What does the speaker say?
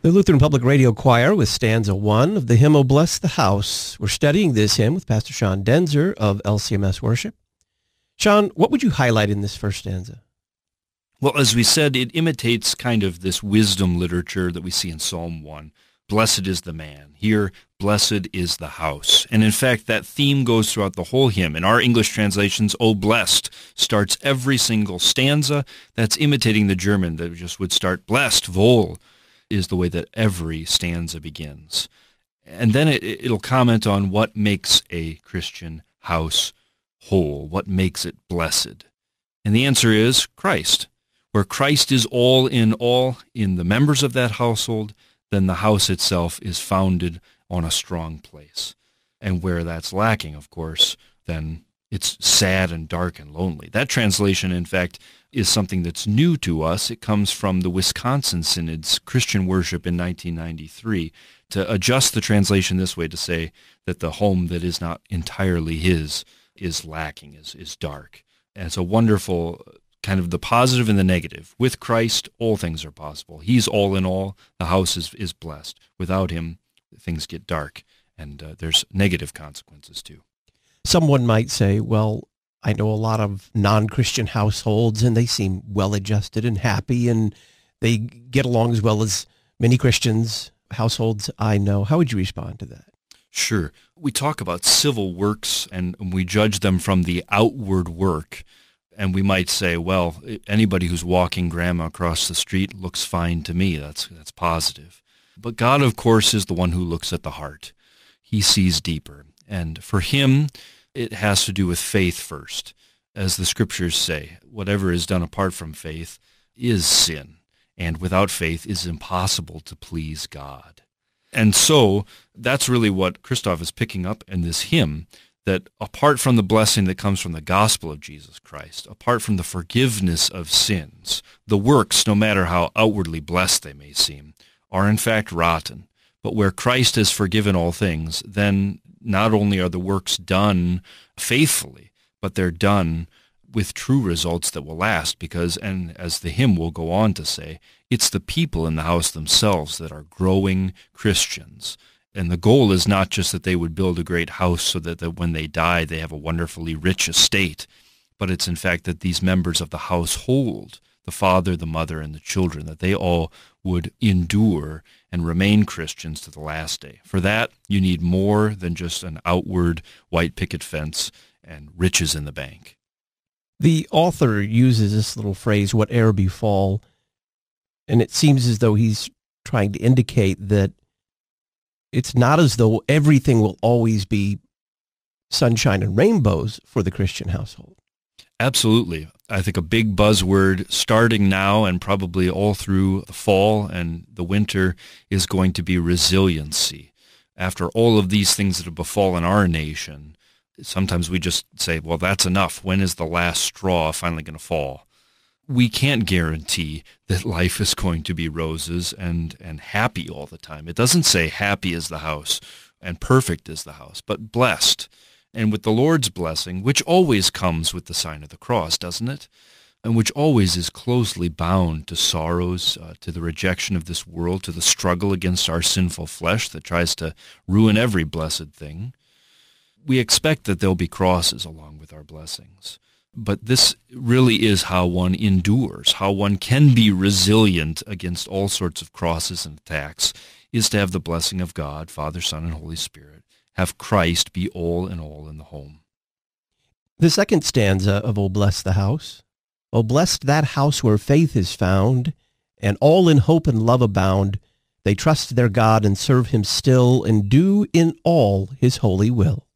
The Lutheran Public Radio Choir with stanza 1 of the hymn, "O Bless the House." We're studying this hymn with Pastor Sean Denzer of LCMS Worship. Sean, what would you highlight in this first stanza? Well, as we said, it imitates kind of this wisdom literature that we see in Psalm 1. Blessed is the man. Here, blessed is the house. And in fact, that theme goes throughout the whole hymn. In our English translations, "O blessed" starts every single stanza. That's imitating the German that just would start, "Blessed, wohl," is the way that every stanza begins. And then it'll comment on what makes a Christian house whole, what makes it blessed. And the answer is Christ. Where Christ is all in the members of that household, then the house itself is founded on a strong place. And where that's lacking, of course, then it's sad and dark and lonely. That translation, in fact, is something that's new to us. It comes from the Wisconsin Synod's Christian Worship in 1993 to adjust the translation this way to say that the home that is not entirely his is lacking, is dark. And it's a wonderful kind of the positive and the negative. With Christ, all things are possible. He's all in all. The house is blessed. Without him, things get dark, and there's negative consequences too. Someone might say, well, I know a lot of non-Christian households, and they seem well-adjusted and happy, and they get along as well as many Christians households I know. How would you respond to that? Sure. We talk about civil works, and we judge them from the outward work. And we might say, well, anybody who's walking grandma across the street looks fine to me. That's positive. But God, of course, is the one who looks at the heart. He sees deeper. And for him, it has to do with faith first. As the scriptures say, whatever is done apart from faith is sin. And without faith it is impossible to please God. And so that's really what Christoph is picking up in this hymn, that apart from the blessing that comes from the gospel of Jesus Christ, apart from the forgiveness of sins, the works, no matter how outwardly blessed they may seem, are in fact rotten. But where Christ has forgiven all things, then not only are the works done faithfully, but they're done with true results that will last, because, and as the hymn will go on to say, it's the people in the house themselves that are growing Christians. And the goal is not just that they would build a great house so that when they die they have a wonderfully rich estate, but it's in fact that these members of the household, the father, the mother, and the children, that they all would endure and remain Christians to the last day. For that, you need more than just an outward white picket fence and riches in the bank. The author uses this little phrase, "whate'er befall," and it seems as though he's trying to indicate that it's not as though everything will always be sunshine and rainbows for the Christian household. Absolutely. I think a big buzzword starting now and probably all through the fall and the winter is going to be resiliency. After all of these things that have befallen our nation, sometimes we just say, well, that's enough. When is the last straw finally going to fall? We can't guarantee that life is going to be roses and happy all the time. It doesn't say happy is the house and perfect is the house, but blessed. And with the Lord's blessing, which always comes with the sign of the cross, doesn't it? And which always is closely bound to sorrows, to the rejection of this world, to the struggle against our sinful flesh that tries to ruin every blessed thing. We expect that there'll be crosses along with our blessings. But this really is how one endures, how one can be resilient against all sorts of crosses and attacks, is to have the blessing of God, Father, Son, and Holy Spirit, have Christ be all in the home. The second stanza of "O Bless the House," "O blessed that house where faith is found, and all in hope and love abound. They trust their God and serve him still, and do in all his holy will."